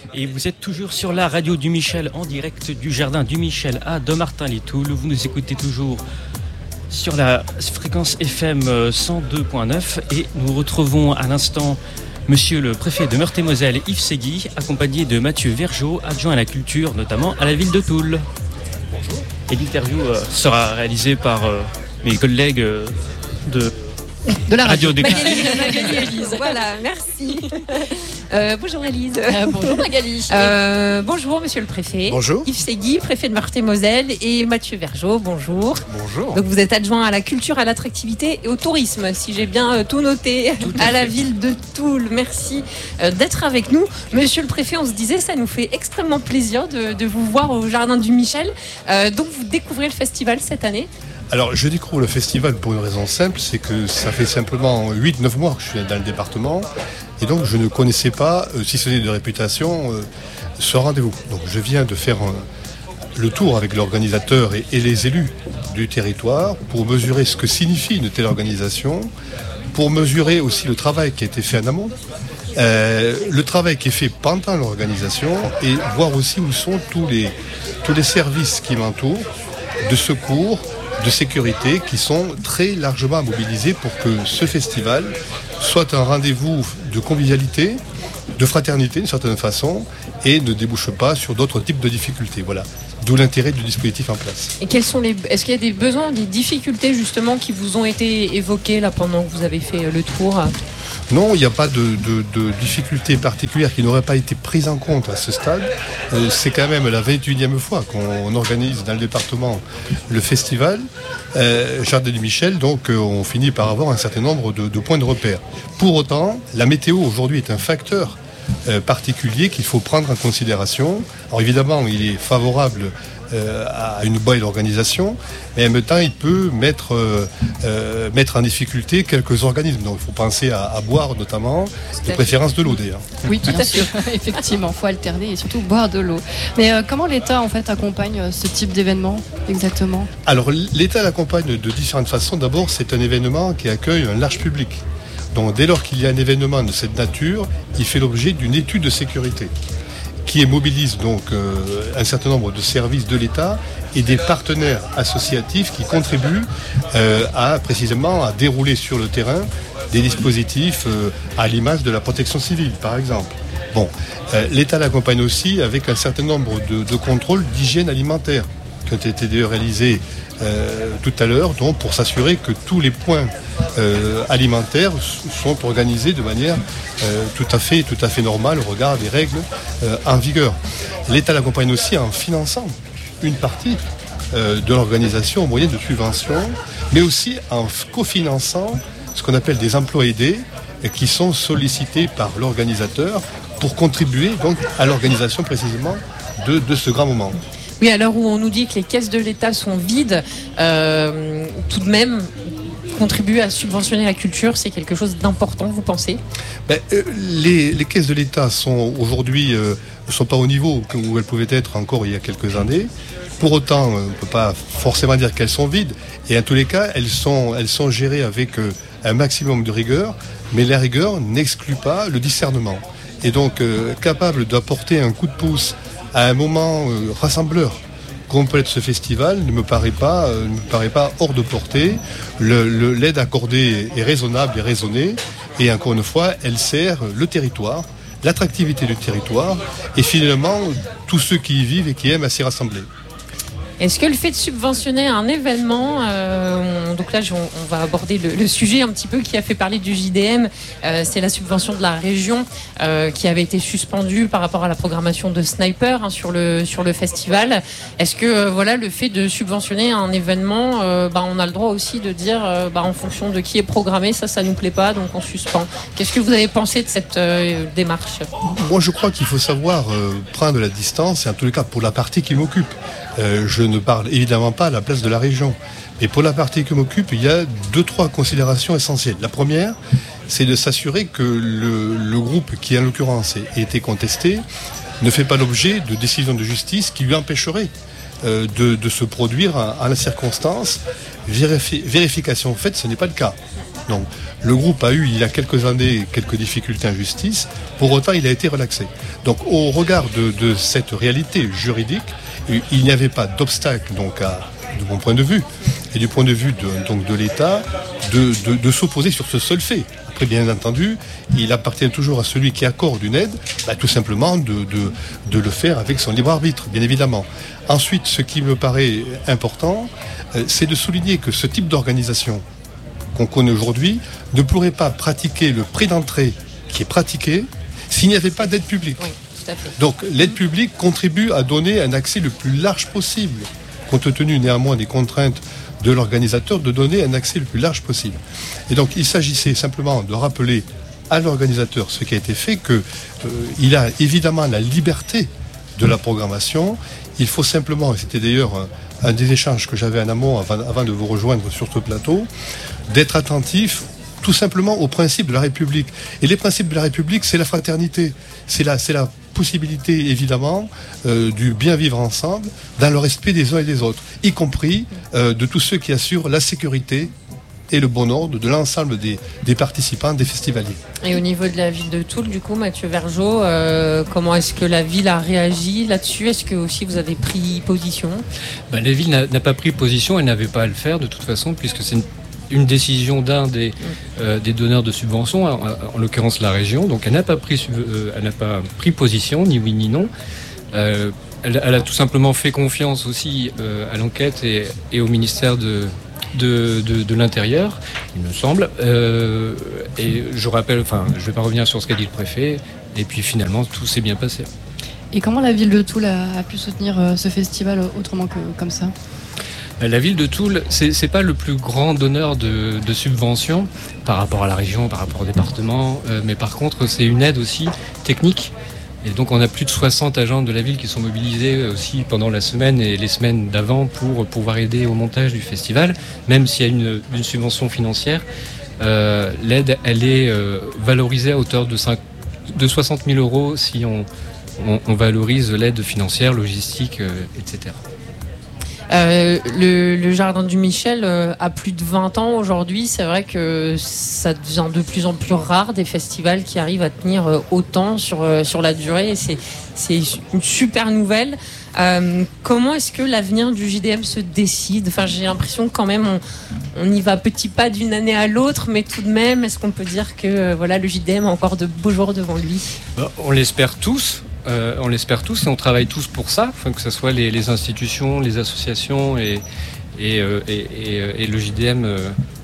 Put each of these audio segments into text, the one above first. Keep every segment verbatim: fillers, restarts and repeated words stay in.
Et vous êtes toujours sur la radio du Michel, en direct du jardin du Michel à Dommartin-les-Toules. Vous nous écoutez toujours sur la fréquence F M cent deux virgule neuf et nous retrouvons à l'instant Monsieur le préfet de Meurthe-et-Moselle, Yves Segui, accompagné de Mathieu Vergeot, adjoint à la culture, notamment à la ville de Toul. Bonjour. Et l'interview euh, sera réalisée par euh, mes collègues euh, de, de la radio. radio Magali, Magali Élise. Voilà, merci. Euh, bonjour Élise. Euh, bonjour Magali. Euh, bonjour Monsieur le préfet. Bonjour. Yves Segui, préfet de Meurthe-et-Moselle, et Mathieu Vergeot, bonjour. Bonjour. Donc vous êtes adjoint à la culture, à l'attractivité et au tourisme, si j'ai bien euh, tout noté, tout à, à la ville de Toul. Merci euh, d'être avec nous. Monsieur le préfet, on se disait, ça nous fait extrêmement plaisir de, de vous voir au jardin du Michel. Euh, donc vous découvrez le festival cette année. Alors, je découvre le festival pour une raison simple, c'est que ça fait simplement huit neuf mois que je suis dans le département, et donc je ne connaissais pas, euh, si ce n'est de réputation, euh, ce rendez-vous. Donc je viens de faire euh, le tour avec l'organisateur et, et les élus du territoire pour mesurer ce que signifie une telle organisation, pour mesurer aussi le travail qui a été fait en amont, euh, le travail qui est fait pendant l'organisation, et voir aussi où sont tous les, tous les services qui m'entourent, de secours, de sécurité, qui sont très largement mobilisés pour que ce festival soit un rendez-vous de convivialité, de fraternité d'une certaine façon, et ne débouche pas sur d'autres types de difficultés. Voilà. D'où l'intérêt du dispositif en place. Et quels sont les, est-ce qu'il y a des besoins, des difficultés justement qui vous ont été évoquées là pendant que vous avez fait le tour ? Non, il n'y a pas de, de, de difficultés particulières qui n'auraient pas été prises en compte à ce stade. Euh, c'est quand même la vingt et unième fois qu'on organise dans le département le festival euh, Jardin du Michel, donc euh, on finit par avoir un certain nombre de, de points de repère. Pour autant, la météo aujourd'hui est un facteur euh, particulier qu'il faut prendre en considération. Alors évidemment, il est favorable Euh, à une bonne organisation, mais en même temps il peut mettre, euh, euh, mettre en difficulté quelques organismes. Donc il faut penser à, à boire notamment, de préférence de l'eau d'ailleurs. Oui, tout à fait. Effectivement, il faut alterner et surtout boire de l'eau. Mais euh, comment l'État en fait accompagne euh, ce type d'événement exactement ? Alors l'État l'accompagne de différentes façons. D'abord, c'est un événement qui accueille un large public. Donc dès lors qu'il y a un événement de cette nature, il fait l'objet d'une étude de sécurité qui mobilise donc euh, un certain nombre de services de l'État et des partenaires associatifs qui contribuent euh, à précisément à dérouler sur le terrain des dispositifs euh, à l'image de la protection civile, par exemple. Bon, euh, l'État l'accompagne aussi avec un certain nombre de, de contrôles d'hygiène alimentaire qui ont été d'ailleurs réalisés euh, tout à l'heure, donc pour s'assurer que tous les points euh, alimentaires sont organisés de manière euh, tout à fait, tout à fait normale au regard des règles euh, en vigueur. L'État l'accompagne aussi en finançant une partie euh, de l'organisation au moyen de subventions, mais aussi en cofinançant ce qu'on appelle des emplois aidés et qui sont sollicités par l'organisateur pour contribuer donc à l'organisation précisément de, de ce grand moment. Oui, à l'heure où on nous dit que les caisses de l'État sont vides, euh, tout de même, contribuer à subventionner la culture, c'est quelque chose d'important, vous pensez ? ben, euh, les, les caisses de l'État sont aujourd'hui ne euh, sont pas au niveau où elles pouvaient être encore il y a quelques années. Pour autant, on ne peut pas forcément dire qu'elles sont vides. Et en tous les cas, elles sont, elles sont gérées avec euh, un maximum de rigueur, mais la rigueur n'exclut pas le discernement. Et donc, euh, capable d'apporter un coup de pouce à un moment euh, rassembleur complet de ce festival ne me paraît pas, euh, ne me paraît pas hors de portée. Le, le, l'aide accordée est raisonnable et raisonnée, et encore une fois, elle sert le territoire, l'attractivité du territoire, et finalement tous ceux qui y vivent et qui aiment à s'y rassembler. Est-ce que le fait de subventionner un événement, euh, on, donc là on, on va aborder le, le sujet un petit peu qui a fait parler du J D M, euh, c'est la subvention de la région euh, qui avait été suspendue par rapport à la programmation de Sniper hein, sur le sur le festival. Est-ce que euh, voilà le fait de subventionner un événement, euh, bah, on a le droit aussi de dire euh, bah, en fonction de qui est programmé, ça ça nous plaît pas donc on suspend. Qu'est-ce que vous avez pensé de cette euh, démarche ? Moi je crois qu'il faut savoir euh, prendre la distance, et en tous les cas pour la partie qui m'occupe. Euh, je ne parle évidemment pas à la place de la région. Mais pour la partie qui m'occupe, il y a deux, trois considérations essentielles. La première, c'est de s'assurer que le, le groupe qui, en l'occurrence, a été contesté, ne fait pas l'objet de décisions de justice qui lui empêcheraient euh, de, de se produire en, en la circonstance. Vérifi- vérification faite, ce n'est pas le cas. Donc le groupe a eu il y a quelques années quelques difficultés en justice, pour autant il a été relaxé. Donc au regard de, de cette réalité juridique, il n'y avait pas d'obstacle donc à, de mon point de vue et du point de vue de, donc de l'État de, de, de s'opposer sur ce seul fait. Après, bien entendu, il appartient toujours à celui qui accorde une aide, bah, tout simplement de, de, de le faire avec son libre arbitre, bien évidemment. Ensuite, ce qui me paraît important, euh, c'est de souligner que ce type d'organisation qu'on connaît aujourd'hui ne pourrait pas pratiquer le prix d'entrée qui est pratiqué s'il n'y avait pas d'aide publique. Oui, tout à fait. Donc l'aide publique contribue à donner un accès le plus large possible, compte tenu néanmoins des contraintes de l'organisateur, de donner un accès le plus large possible. Et donc il s'agissait simplement de rappeler à l'organisateur ce qui a été fait, qu'il euh, a évidemment la liberté de la programmation. Il faut simplement, et c'était d'ailleurs un, un des échanges que j'avais en amont avant, avant de vous rejoindre sur ce plateau, d'être attentif tout simplement aux principes de la République. Et les principes de la République, c'est la fraternité, c'est la, c'est la possibilité évidemment euh, du bien vivre ensemble dans le respect des uns et des autres, y compris euh, de tous ceux qui assurent la sécurité et le bon ordre de l'ensemble des, des participants, des festivaliers. Et au niveau de la ville de Toul, du coup, Mathieu Vergeot, euh, comment est-ce que la ville a réagi là-dessus? Est-ce que aussi vous avez pris position? Ben, la ville n'a, n'a pas pris position, elle n'avait pas à le faire de toute façon, puisque c'est une, une décision d'un des, euh, des donneurs de subventions, en, en l'occurrence la région. Donc elle n'a pas pris, euh, elle n'a pas pris position, ni oui ni non. Euh, elle, elle a tout simplement fait confiance aussi euh, à l'enquête et, et au ministère de De, de, de l'Intérieur, il me semble. Euh, et je rappelle, enfin, je ne vais pas revenir sur ce qu'a dit le préfet. Et puis finalement, tout s'est bien passé. Et comment la ville de Toul a, a pu soutenir euh, ce festival autrement que comme ça? La ville de Toul, c'est, c'est pas le plus grand donneur de, de subventions par rapport à la région, par rapport au département. Euh, mais par contre, c'est une aide aussi technique. Et donc on a plus de soixante agents de la ville qui sont mobilisés aussi pendant la semaine et les semaines d'avant pour pouvoir aider au montage du festival. Même s'il y a une, une subvention financière, euh, l'aide elle est euh, valorisée à hauteur de, cinq, de soixante mille euros si on, on, on valorise l'aide financière, logistique, euh, et cetera. Euh, le, le Jardin du Michel euh, a plus de vingt ans aujourd'hui. C'est vrai que ça devient de plus en plus rare des festivals qui arrivent à tenir euh, autant sur, euh, sur la durée. Et c'est, c'est une super nouvelle. Euh, comment est-ce que l'avenir du J D M se décide? Enfin, j'ai l'impression que quand même on, on y va petit pas d'une année à l'autre, mais tout de même, est-ce qu'on peut dire que euh, voilà, le J D M a encore de beaux jours devant lui? On l'espère tous. Euh, on l'espère tous et on travaille tous pour ça, enfin, que ce soit les, les institutions, les associations et, et, euh, et, et, et le J D M. Euh,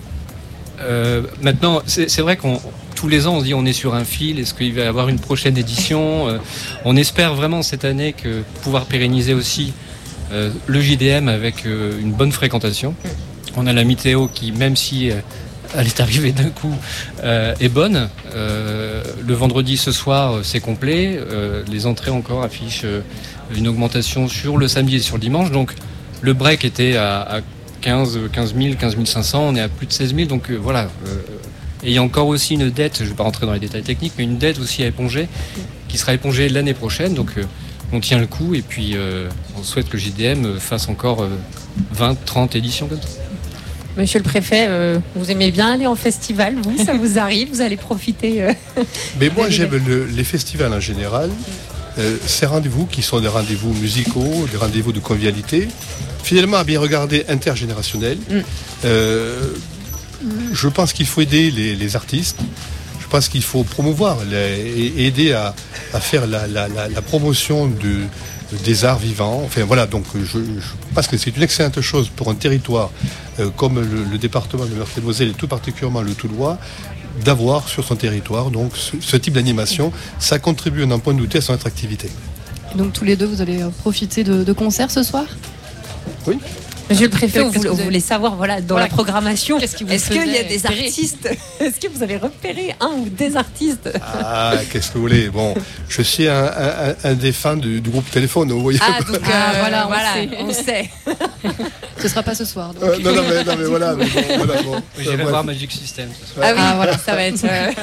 euh, maintenant, c'est, c'est vrai qu'on tous les ans on se dit on est sur un fil, est-ce qu'il va y avoir une prochaine édition? euh, On espère vraiment cette année que pouvoir pérenniser aussi euh, le J D M avec euh, une bonne fréquentation. On a la météo qui, même si euh, elle est arrivée d'un coup, euh, est bonne. Euh, le vendredi ce soir, c'est complet. Euh, les entrées encore affichent euh, une augmentation sur le samedi et sur le dimanche. Donc le break était à, à quinze mille, quinze mille cinq cents. On est à plus de seize mille. Donc euh, voilà. Euh, et il y a encore aussi une dette, je ne vais pas rentrer dans les détails techniques, mais une dette aussi à éponger, qui sera épongée l'année prochaine. Donc euh, on tient le coup et puis euh, on souhaite que le J D M fasse encore euh, vingt, trente éditions comme ça. Monsieur le préfet, euh, vous aimez bien aller en festival, vous? Ça vous arrive? Vous allez profiter euh, Mais moi, j'aime le, les festivals en général. Euh, ces rendez-vous qui sont des rendez-vous musicaux, des rendez-vous de convivialité, finalement à bien regarder intergénérationnel. Mm. Euh, je pense qu'il faut aider les, les artistes. Je pense qu'il faut promouvoir les, et aider à, à faire la, la, la, la promotion de des arts vivants. Enfin voilà, donc je, je pense que c'est une excellente chose pour un territoire euh, comme le, le département de Meurthe-et-Moselle et tout particulièrement le Toulois, d'avoir sur son territoire donc ce, ce type d'animation. Ça contribue, n'en point de douter, à son attractivité. Et donc tous les deux, vous allez profiter de, de concerts ce soir? Oui. Monsieur le préfet, vous, vous voulez savoir, voilà, dans voilà, la programmation, qu'est-ce qui vous est-ce qu'il y a des espérer artistes? Est-ce que vous avez repéré un ou des artistes? Ah, qu'est-ce que vous voulez? Bon, je suis un, un, un des fans du, du groupe Téléphone, vous voyez. Ah, donc euh, ah, voilà, on voilà, sait. On sait. Ce sera pas ce soir. Donc. Euh, non, non, mais, non, mais voilà. Mais bon, voilà bon. J'irai euh, voir Magic System ce soir. Ah oui, ah, voilà, ça va être, euh,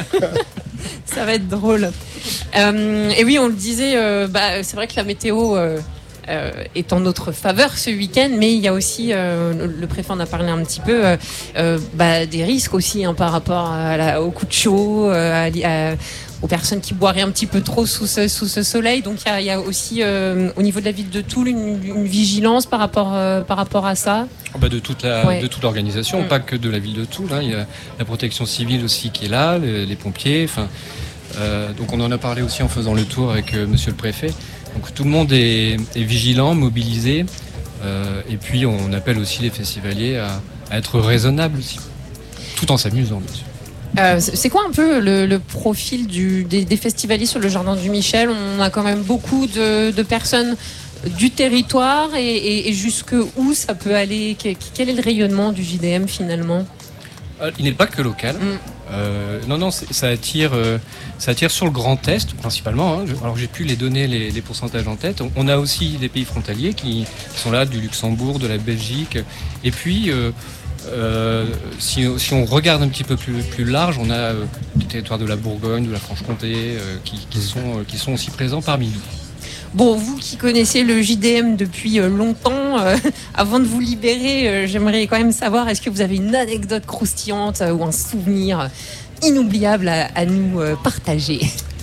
ça va être drôle. Euh, et oui, on le disait, euh, bah, c'est vrai que la météo. Euh, euh, est en notre faveur ce week-end, mais il y a aussi, euh, le, le préfet en a parlé un petit peu, euh, euh, bah, des risques aussi hein, par rapport à la, au coup de chaud, euh, à, à, aux personnes qui boiraient un petit peu trop sous ce, sous ce soleil. Donc il y, y a aussi euh, au niveau de la ville de Toul une, une vigilance par rapport, euh, par rapport à ça. Oh bah de toute la, Ouais. de toute l'organisation, Mm. pas que de la ville de Toul. Hein. Il y a la protection civile aussi qui est là, les, les pompiers. Enfin, euh, donc on en a parlé aussi en faisant le tour avec euh, Monsieur le Préfet. Donc tout le monde est, est vigilant, mobilisé. Euh, et puis on appelle aussi les festivaliers à, à être raisonnables aussi, tout en s'amusant bien sûr. Euh, c'est quoi un peu le, le profil du, des, des festivaliers sur le Jardin du Michel? On a quand même beaucoup de, de personnes du territoire et, et, et jusque où ça peut aller? Quel est le rayonnement du J D M finalement? Euh, il n'est pas que local. Mm. Euh, non, non, c'est- ça attire, euh, ça attire sur le Grand Est principalement. Hein. Je- alors j'ai pu les donner les, les pourcentages en tête. On, on a aussi des pays frontaliers qui, qui sont là, du Luxembourg, de la Belgique. Et puis, euh, euh, si, si on regarde un petit peu plus, plus large, on a euh, des territoires de la Bourgogne, de la Franche-Comté, euh, qui, qui sont, euh, qui sont aussi présents parmi nous. Bon, vous qui connaissez le J D M depuis euh, longtemps, euh, avant de vous libérer, euh, j'aimerais quand même savoir, est-ce que vous avez une anecdote croustillante euh, ou un souvenir inoubliable à, à nous euh, partager?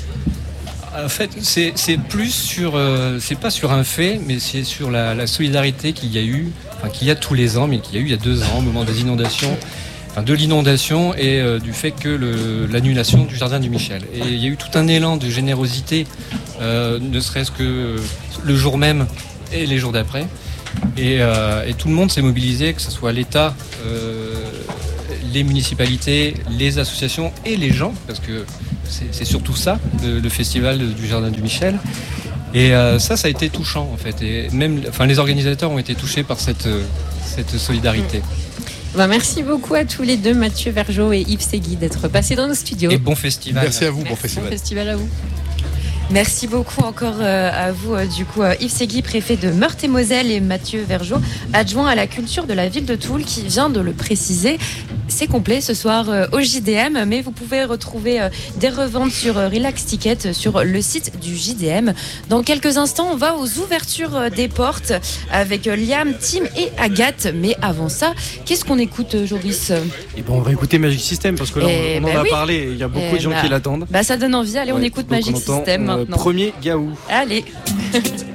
En fait, c'est c'est plus sur, euh, c'est pas sur un fait, mais c'est sur la, la solidarité qu'il y a eu, enfin qu'il y a tous les ans, mais qu'il y a eu il y a deux ans au moment des inondations, enfin de l'inondation et euh, du fait que le- l'annulation du Jardin du Michel. Et il y a eu tout un élan de générosité, euh, ne serait-ce que euh, le jour même et les jours d'après. Et, euh, et tout le monde s'est mobilisé, que ce soit l'État, euh, les municipalités, les associations et les gens, parce que c'est c'est surtout ça, le, le festival du Jardin du Michel. Et euh, ça, ça a été touchant en fait. Et même, enfin, les organisateurs ont été touchés par cette, euh, cette solidarité. Bah, merci beaucoup à tous les deux, Mathieu Vergeot et Yves Segui, d'être passés dans nos studios. Et bon festival. Merci à vous, bon Bon festival. festival à vous. Merci beaucoup encore euh, à vous, euh, du coup, euh, Yves Segui, préfet de Meurthe-et-Moselle, et Mathieu Vergeot, adjoint à la culture de la ville de Toul, qui vient de le préciser. C'est complet ce soir euh, au J D M, mais vous pouvez retrouver euh, des reventes sur euh, Relax Ticket euh, sur le site du J D M. Dans quelques instants, on va aux ouvertures euh, des portes avec euh, Liam, Tim et Agathe. Mais avant ça, qu'est-ce qu'on écoute, euh, Joris? Et bon, on va écouter Magic System parce que là, Eh on, on en bah a oui. parlé. Il y a beaucoup Eh de gens bah, qui l'attendent. Bah ça donne envie, allez, on Ouais, écoute donc Magic on entend, System euh, maintenant. Premier Gaou. Allez.